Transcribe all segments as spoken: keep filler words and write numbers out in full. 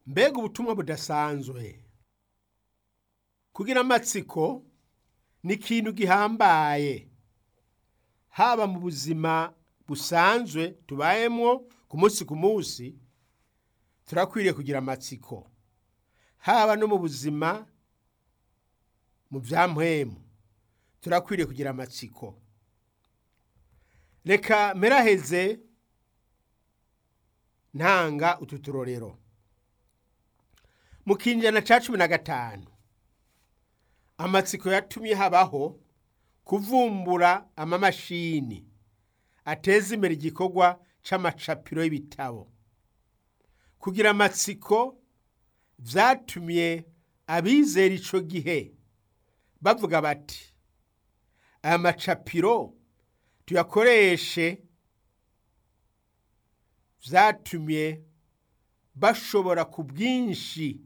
mbega ubutumwa budasanzwe. Kugira amatsiko ni ikintu gihambaye, haba mu buzima busanzwe tubayemwo ku munsi ku munsi, turakwiriye kugira amatsiko, haba no mu buzima mu vya mpwemu turakwiriye kugira amatsiko. Reka meraheze ntanga utu turorero. Mu kinjana ca cumi na gatanu amatsiko yatumye habaho kuvumbura amamashini ateza imbere igikorwa c'amacapiro y'ibitabo. Kugira amatsiko vyatumye abizera ico gihe bavuga bati, aya macapiro tuyakoreshe. Vyatumye bashobora ku bwinshi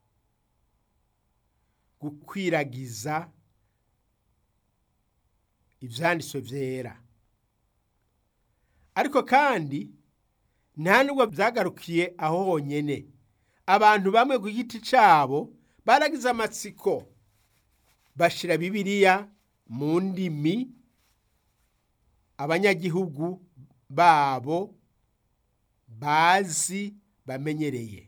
gukwiragiza ivyanditswe vyera. Ariko kandi nta nubwo vyagarukiye aho honyene. Abantu bamwe ku giti cabo baragize amatsiko, bashira Bibiliya mu ndimi abanyagihugu babo bazi bamenyereye.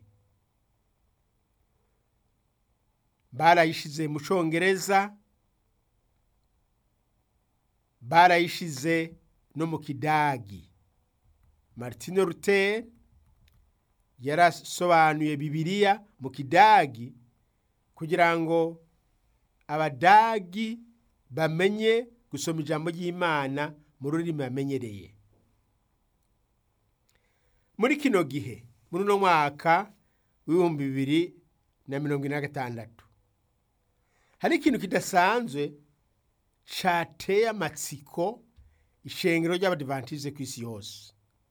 Barayishize mu Congereza, barayishize no mu Kidagi. Martin Luther yarasobanuye Bibiliya mu Kidagi kugira ngo Abadagi bamenye gusoma ijambo ry'Imana mu rurimi bamenyereye. Muri kino gihe, muri uno mwaka w'ibihumbi bibiri na mirongo ine na gatandatu, hari ikintu kidasanzwe cateye amatsiko ishengero ry'Abadiventize kw'isi yose.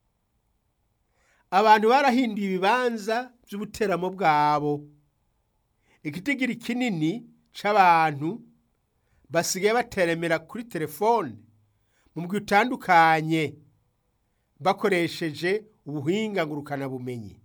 Abantu barahinduye ibibanza vy'ubuteramo bwabo. Igitigiri kinini c'abantu basigaye bateremera kuri telefone mu mugwi utandukanye bakoresheje ubuhinga ngurukana bumenyi.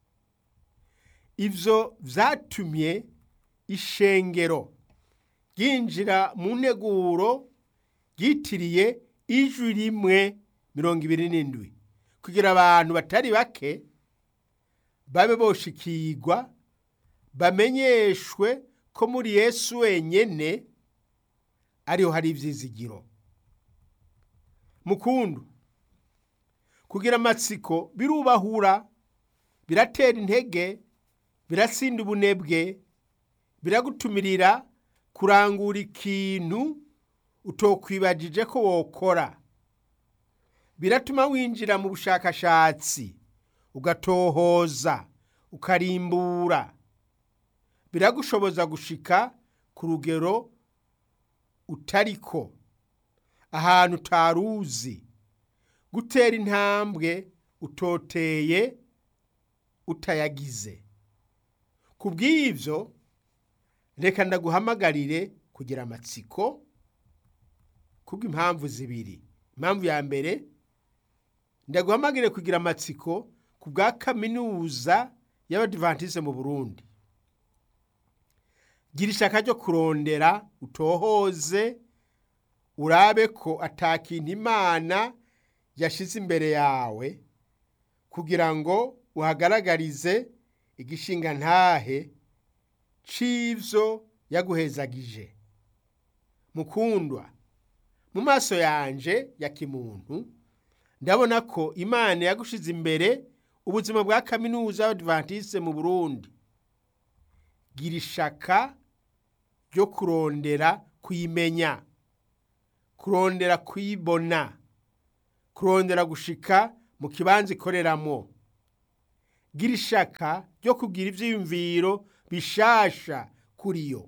Ivyo vyatumye ishengero ryinjira mu nteguro ryitiriye ijwi rimwe mirongo ibiri n'indwi kugira abantu batari bake babe boshikirwa, bamenyeshwe ko muri Yesu wenyene ariho hari ivyizigiro. Mukundu, kugira amatsiko birubahura, biratera intege, birasinda ubunebwe, biragutumirira kurangura ikintu utokwibajije ko wokora. Biratuma winjira mu bushakashatsi, ugatohoza, ukarimbura. Biragushoboza gushika ku rugero utariko, ahantu utaruzi, gutera intambwe utoteye utayagize. Kubw'ivyo, reka ndaguhamagarire kugira amatsiko kubw'impamvu zibiri. Impamvu ya mbere, ndaguhamagarire kugira amatsiko kubwa kaminuza y'Abadiventize mu Burundi. Gira ishaka ryo kurondera, utohoze, urabe ko atakintu Imana yashize imbere yawe kugira ngo uhagaragarize igishinga ntahe c'ivyo yaguhezagije. Mukundwa, mu maso yanje ya kimuntu ndabona ko Imana yagushize imbere ubuzima bwa kaminuza y'Abadiventize mu Burundi. Gira ishaka ryo kurondera kuyimenya, kurondera kuyibona, kurondera gushika mu kibanza ikoreramwo. Gira ishaka ryo kugira ivyiyumviro bishasha kuri yo.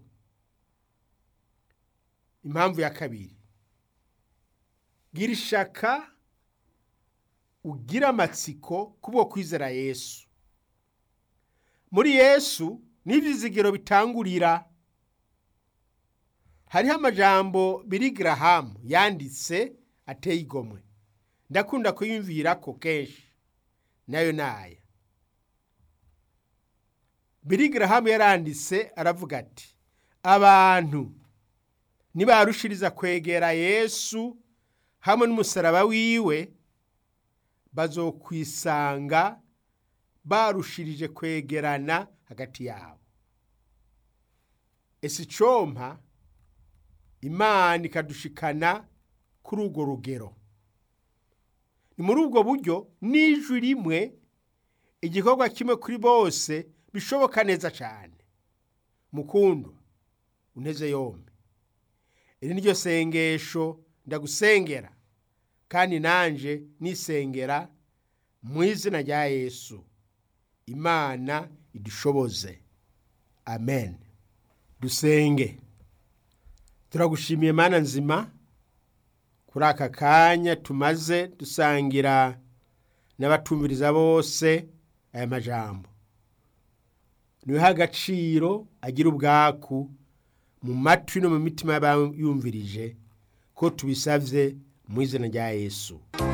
Impamvu ya kabiri, gira ishaka ugira amatsiko kubwo kwizera Yesu. Muri Yesu n'ivyizigiro bitangurira. Hariho amajambo Billy Graham yanditse ateye igomwe, ndakunda kuyumvirako kenshi, nayo naya: Billy Graham yaranditse aravuga ati abantu nibarushiriza kwegera Yesu hamwe n'umusaraba wiwe bazokwisanga barushirije kwegerana hagati yabo. Ese compa Imana ikadushikana kuri urwo rugero. Ni muri ubwo buryo n'ijwi rimwe igikorwa kimwe kuri bose bishoboka neza cyane. Mukundo unteze yombi, iri niryo sengesho ndagusengera kandi nanje nisengera mu izina rya Yesu. Imana idushoboze. Amen. Dusenge. Turagushimiye Mana nzima kuri aka kanya tumaze dusangira n'abatumviriza bose aya majambo. Niha agaciro agira ubwaku mu matwi no mu mitima y'abayumvirije ko tubisavye mu izina rya Yesu.